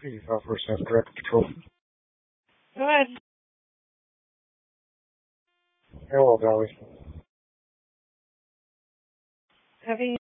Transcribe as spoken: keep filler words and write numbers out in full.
eighty-five percent direct control. Go ahead. Hello, Dolly. Heavy